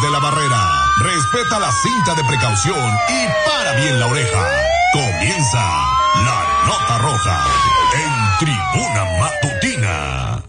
de la barrera. Respeta la cinta de precaución y para bien la oreja. Comienza la Nota Roja en Tribuna Matutina.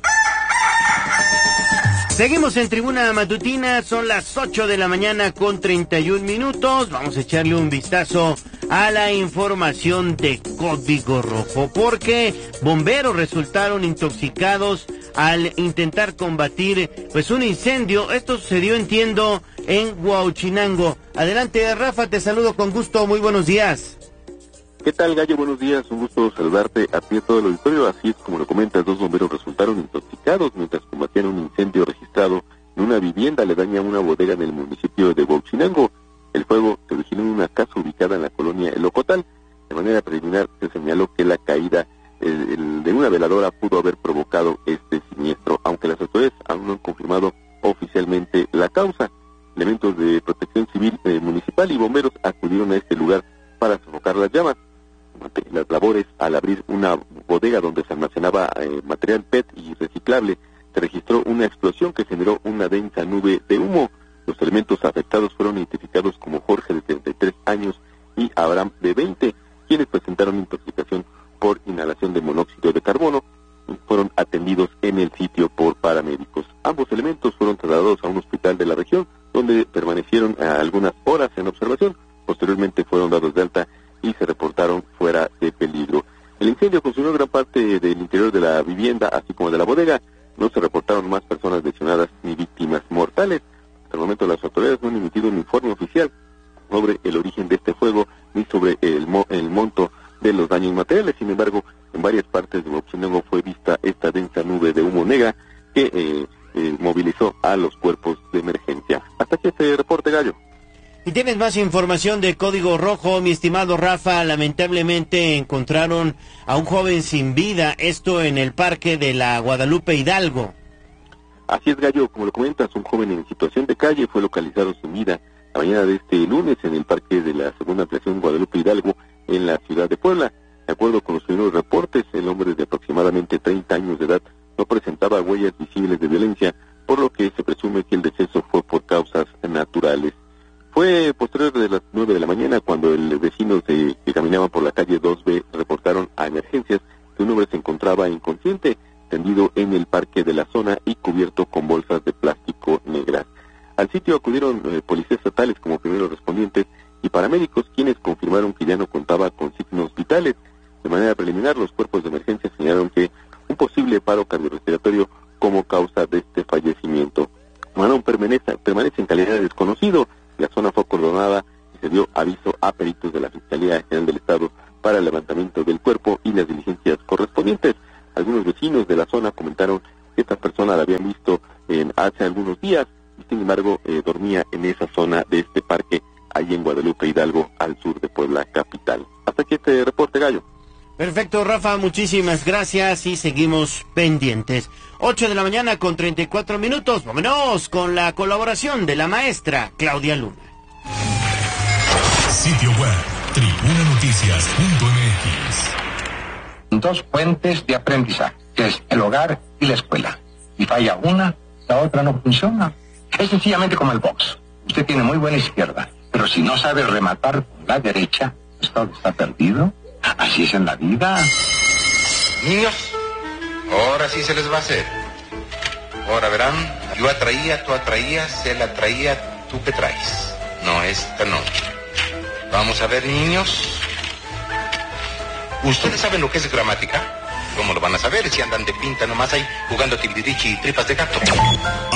Seguimos en Tribuna Matutina, son las 8 de la mañana con 31 minutos. Vamos a echarle un vistazo a la información de Código Rojo, porque bomberos resultaron intoxicados al intentar combatir un incendio. Esto sucedió, entiendo, en Huauchinango. Adelante, Rafa, te saludo con gusto, muy buenos días. ¿Qué tal, Gallo? Buenos días, un gusto saludarte a ti y a todo el auditorio. Así es, como lo comentas, 2 bomberos resultaron intoxicados mientras combatían un incendio registrado en una vivienda aledaña a una bodega en el municipio de Huauchinango. El fuego se originó en una casa ubicada en la colonia El Ocotal. De manera preliminar se señaló que la caída de una veladora pudo haber provocado este siniestro, aunque las autoridades aún no han confirmado oficialmente la causa. Elementos de protección civil municipal y bomberos acudieron a este lugar para sofocar las llamas. Durante las labores, al abrir una bodega donde se almacenaba material PET y reciclable, se registró una explosión que generó una densa nube de humo. Los elementos afectados fueron identificados como Jorge, de 33 años, y Abraham, de 20, quienes presentaron intoxicación por inhalación de monóxido de carbono y fueron atendidos en el sitio por paramédicos. Ambos elementos fueron trasladados a un hospital de la región, donde permanecieron algunas horas en observación. Posteriormente fueron dados de alta y se reportaron fuera de peligro. El incendio consumió gran parte del interior de la vivienda, así como de la bodega. No se reportaron más personas lesionadas ni víctimas mortales. Hasta el momento las autoridades no han emitido un informe oficial sobre el origen de este fuego ni sobre el monto de los daños materiales. Sin embargo, en varias partes de Huauchinango fue vista esta densa nube de humo negra que movilizó a los cuerpos de emergencia. Hasta aquí este reporte, Gallo. Y tienes más información de Código Rojo, mi estimado Rafa. Lamentablemente encontraron a un joven sin vida, esto en el parque de la Guadalupe Hidalgo. Así es, Gallo, como lo comentas, un joven en situación de calle fue localizado sin vida la mañana de este lunes en el parque de la segunda ampliación Guadalupe Hidalgo en la ciudad de Puebla. De acuerdo con los primeros reportes, el hombre de aproximadamente 30 años de edad no presentaba huellas visibles de violencia, por lo que se presume que el deceso fue por causas naturales. Fue posterior de las 9 de la mañana cuando los vecinos que caminaban por la calle 2B reportaron a emergencias que un hombre se encontraba inconsciente, tendido en el parque de la zona y cubierto con bolsas de plástico negras. Al sitio acudieron policías estatales como primeros respondientes y paramédicos, quienes confirmaron que ya no contaba con signos vitales. De manera preliminar, los cuerpos de emergencia señalaron que un posible paro cardiorrespiratorio como causa de este fallecimiento. Aún permanece en calidad de desconocido. La zona fue acordonada y se dio aviso a peritos de la Fiscalía General del Estado para el levantamiento del cuerpo y las diligencias correspondientes. Algunos vecinos de la zona comentaron que esta persona la habían visto hace algunos días y sin embargo dormía en esa zona de este parque, ahí en Guadalupe Hidalgo, al sur de Puebla capital. Hasta aquí este reporte, Gallo. Perfecto, Rafa, muchísimas gracias y seguimos pendientes. 8 de la mañana con 34 minutos. Vámonos con la colaboración de la maestra Claudia Luna. Sitio web, tribunanoticias.mx. 2 fuentes de aprendizaje, que es el hogar y la escuela. Y falla una, la otra no funciona. Es sencillamente como el box. Usted tiene muy buena izquierda, pero si no sabe rematar con la derecha, usted está perdido. Así es en la vida. Niños, ahora sí se les va a hacer. Ahora verán, yo atraía, tú atraías, él atraía, tú que traes. No, esta no. Vamos a ver, niños. ¿Ustedes saben lo que es gramática? ¿Cómo lo van a saber si andan de pinta nomás ahí jugando tildirichi y tripas de gato?